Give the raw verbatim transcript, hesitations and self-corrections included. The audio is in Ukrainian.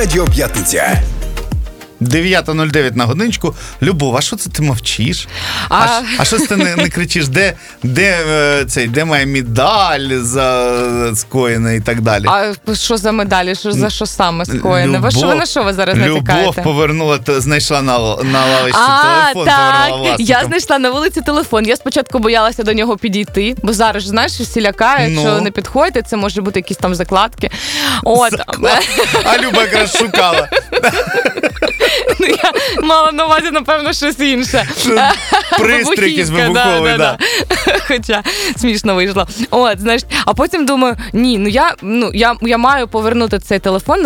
Радіо П'ятниця. дев'ята нуль дев'ять на годиночку. Любов, а що це ти мовчиш? А, А, а, а що це ти не, не кричиш? Де, де, е, цей, де моя медаль за скоєне і так далі? а що за медалі? Що за що саме скоєне? Ви що ви на що ви зараз натякаєте? Любов повернула, та- знайшла на, на лавочці А, телефон, так, повернула я власникам. знайшла на вулиці телефон. Я спочатку боялася до нього підійти, бо зараз, ж, знаєш, всі лякають, Ну. що не підходьте, це може бути якісь там закладки. От. А Люба якраз шукала. Ну, я мала на увазі, напевно, щось інше. Пристрій якийсь Вибухівка, вибуховий, да. да. Хоча смішно вийшло. От, знаєш, а потім думаю, ні, ну я, ну, я, я маю повернути цей телефон.